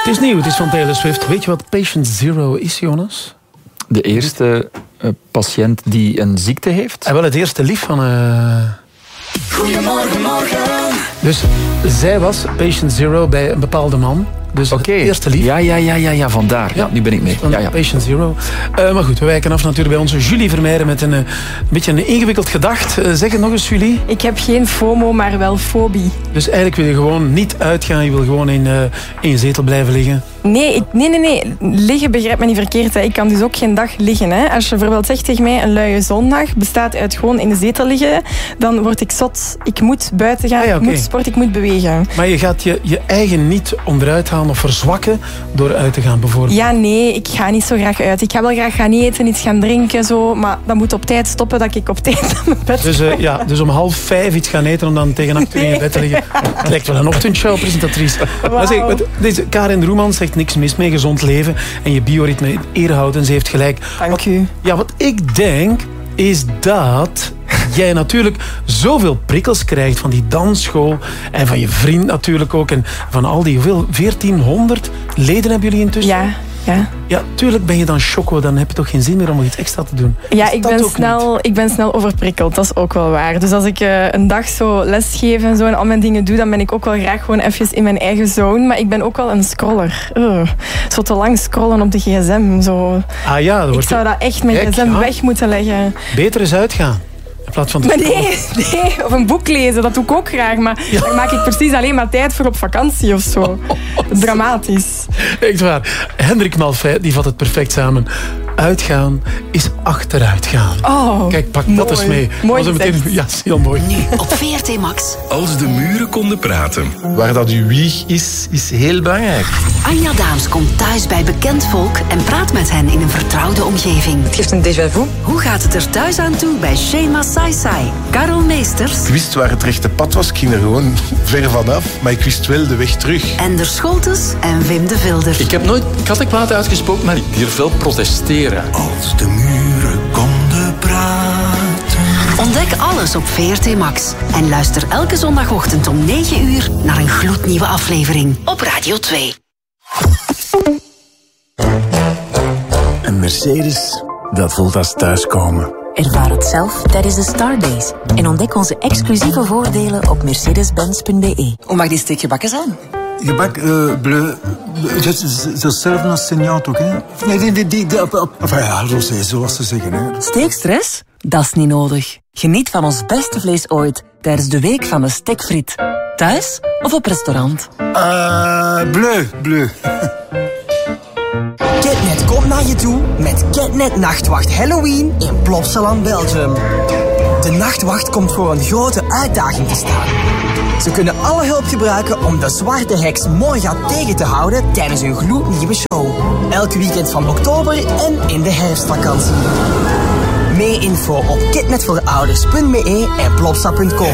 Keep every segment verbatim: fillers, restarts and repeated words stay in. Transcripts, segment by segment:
is nieuw, het is van Taylor Swift. Weet je wat Patient Zero is, Jonas? De eerste uh, patiënt die een ziekte heeft? En wel het eerste lief van... Uh... Goedemorgen, morgen. Dus zij was Patient Zero bij een bepaalde man. Dus okay. Het eerste lief. Ja, ja, ja, ja, ja vandaar. Ja, ja, nu ben ik mee. Ja, ja. Patient Zero. Uh, maar goed, we wijken af natuurlijk bij onze Julie Vermeijden met een, uh, een beetje een ingewikkeld gedacht. Uh, zeg het nog eens, Julie. Ik heb geen FOMO, maar wel fobie. Dus eigenlijk wil je gewoon niet uitgaan. Je wil gewoon in, uh, in je zetel blijven liggen. Nee, ik, nee, nee, nee. Liggen begrijp me niet verkeerd. Hè. Ik kan dus ook geen dag liggen. Hè. Als je bijvoorbeeld zegt tegen mij, een luie zondag bestaat uit gewoon in de zetel liggen, dan word ik zot. Ik moet buiten gaan, ah ja, okay. Ik moet sporten, ik moet bewegen. Maar je gaat je, je eigen niet onderuit halen of verzwakken door uit te gaan bijvoorbeeld? Ja, nee, ik ga niet zo graag uit. Ik ga wel graag gaan eten, iets gaan drinken, zo, maar dat moet op tijd stoppen, dat ik op tijd naar mijn bed dus, uh, ja, dus om half vijf iets gaan eten om dan tegen acht uur nee. in je bed te liggen. Het lijkt wel een ochtendshow-presentatrice. Wow. Maar zeg, deze Karin Roemans zegt niks mis mee, gezond leven en je bioritme in ere houden. Ze heeft gelijk. Dank wat, u. Ja, wat ik denk is dat jij natuurlijk zoveel prikkels krijgt van die dansschool en van je vriend natuurlijk ook en van al die, hoeveel, veertienhonderd leden hebben jullie intussen? Ja. Ja. ja, tuurlijk ben je dan choco. Dan heb je toch geen zin meer om iets extra te doen. Ja, ik ben, snel, ik ben snel overprikkeld. Dat is ook wel waar. Dus als ik uh, een dag zo lesgeef en zo en al mijn dingen doe, dan ben ik ook wel graag gewoon even in mijn eigen zone. Maar ik ben ook wel een scroller. Uh, zo te lang scrollen op de gsm. Zo. Ah ja, dat ik zou dat echt mijn Kijk, gsm ja. weg moeten leggen. Beter eens uitgaan. In plaats van te maar nee, nee, of een boek lezen, dat doe ik ook graag. Maar ja. daar maak ik precies alleen maar tijd voor op vakantie of zo. Oh, dramatisch. Echt waar. Hendrik Malfay, die vat het perfect samen. Uitgaan is achteruit gaan. Oh, kijk, pak mooi. dat eens mee. Mooi meteen, ja, heel mooi. Nu op V R T Max. Als de muren konden praten. Waar dat uw wieg is, is heel belangrijk. Anja Daams komt thuis bij bekend volk en praat met hen in een vertrouwde omgeving. Het geeft een déjà vu. Hoe gaat het er thuis aan toe bij Shema Sai Sai? Karel Meesters. Ik wist waar het rechte pad was, ik ging er gewoon ver vanaf, maar ik wist wel de weg terug. Ender Scholtes en Wim de Vilder. Ik heb nooit kattenkwaad uitgesproken, maar ik durf wel protesteren. Als de muren konden praten. Ontdek alles op V R T Max. En luister elke zondagochtend om negen uur naar een gloednieuwe aflevering op Radio twee. Een Mercedes, dat voelt als thuiskomen. Ervaar het zelf tijdens de Star Days. En ontdek onze exclusieve voordelen op mercedes benz punt b e. Hoe mag die steek gebakken zijn? Gebak uh, bleu. Dat is hetzelfde als Seigneur toch, hè? Nee, die, die, die, die, enfin ja, rosé, zoals ze zeggen, hè. Steekstress? Dat is niet nodig. Geniet van ons beste vlees ooit tijdens de week van de stekfriet. Thuis of op restaurant? Uh, bleu, bleu. Ketnet komt naar je toe met Ketnet Nachtwacht Halloween in Plopsaland, Belgium. De Nachtwacht komt voor een grote uitdaging te staan. Ze kunnen alle hulp gebruiken om de zwarte heks morgen tegen te houden tijdens hun gloednieuwe show. Elk weekend van oktober en in de herfstvakantie. Meer info op ketnetvoorouders punt b e en plopsa punt com.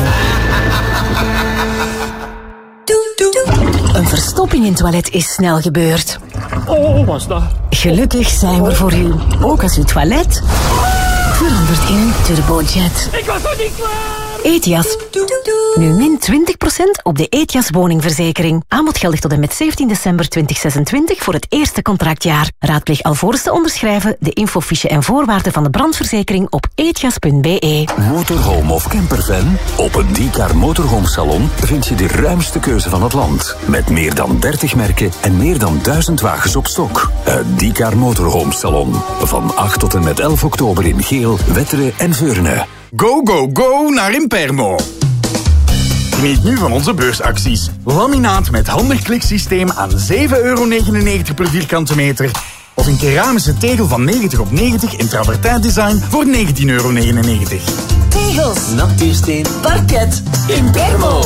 Een verstopping in het toilet is snel gebeurd. Oh, wat is dat? Gelukkig zijn we voor u. Ook als uw toilet verandert in een turbojet. Ik was nog niet klaar! Etias. Nu min twintig procent op de Etias woningverzekering. Aanbod geldig tot en met zeventien december tweeduizend zesentwintig voor het eerste contractjaar. Raadpleeg alvorens te onderschrijven de infofiche en voorwaarden van de brandverzekering op etias punt b e. Motorhome of campervan? Op het D-Car Motorhome Salon vind je de ruimste keuze van het land. Met meer dan dertig merken en meer dan duizend wagens op stok. Het D-Car Motorhome Salon. Van acht tot en met elf oktober in Geel, Wetteren en Veurne. Go, go, go naar Impermo. Geniet nu van onze beursacties. Laminaat met handig kliksysteem aan zeven euro negenennegentig per vierkante meter. Of een keramische tegel van negentig op negentig in travertijn design voor negentien euro negenennegentig. Tegels, natuursteen, parket, Impermo.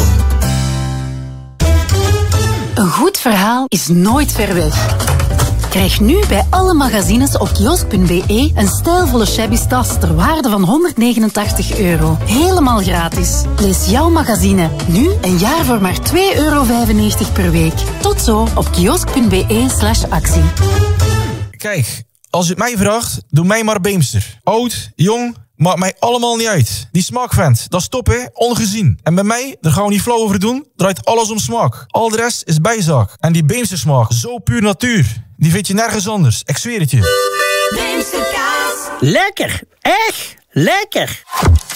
Een goed verhaal is nooit ver weg. Krijg nu bij alle magazines op kiosk punt b e een stijlvolle shabby tas ter waarde van honderdnegenentachtig euro. Helemaal gratis. Lees jouw magazine nu een jaar voor maar twee euro vijfennegentig per week. Tot zo op kiosk punt b e slash actie. Kijk, als je het mij vraagt, doe mij maar Beemster. Oud, jong, Maakt mij allemaal niet uit. Die smaakvent, dat is top hè, ongezien. En bij mij, daar gaan we niet flauw over doen, draait alles om smaak. Al de rest is bijzaak. En die Beemse smaak, zo puur natuur. Die vind je nergens anders, ik zweer het je. Beemse kaas. Lekker, echt lekker.